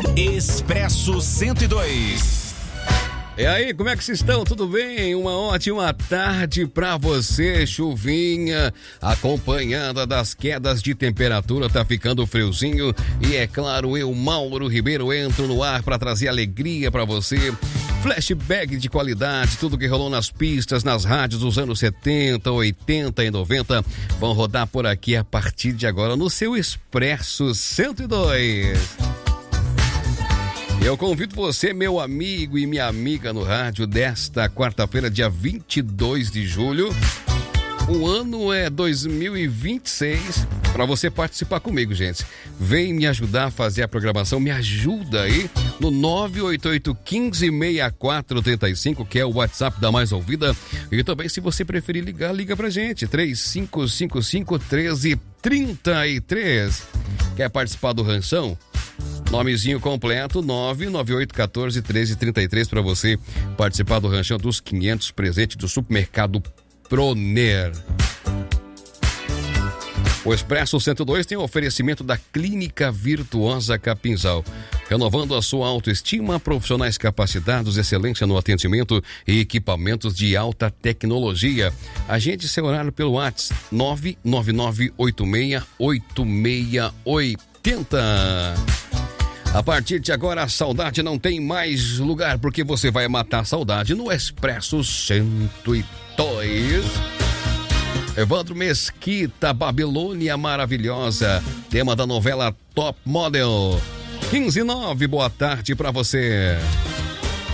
Expresso 102. E aí, como é que vocês estão? Tudo bem? Uma ótima tarde pra você, chuvinha, acompanhada das quedas de temperatura, tá ficando friozinho e é claro, eu, Mauro Ribeiro, entro no ar pra trazer alegria pra você. Flashback de qualidade, tudo que rolou nas pistas, nas rádios dos anos 70, 80 e 90 vão rodar por aqui a partir de agora no seu Expresso 102. Eu convido você, meu amigo e minha amiga no rádio, desta quarta-feira, dia 22 de julho. O ano é 2026, para você participar comigo, gente. Vem me ajudar a fazer a programação, me ajuda aí no 988-156435, que é o WhatsApp da Mais Ouvida. E também, se você preferir ligar, liga pra gente, 3555-1333. Quer participar do ranchão? Nomezinho completo, 998-14-1333, para você participar do ranchão dos 500 presentes do supermercado Proner. O Expresso 102 tem o oferecimento da Clínica Virtuosa Capinzal. Renovando a sua autoestima, profissionais capacitados, excelência no atendimento e equipamentos de alta tecnologia. Agende seu horário pelo WhatsApp 999868680. A partir de agora, a saudade não tem mais lugar, porque você vai matar a saudade no Expresso 102. Evandro Mesquita, Babilônia Maravilhosa, tema da novela Top Model. 15:09, boa tarde pra você.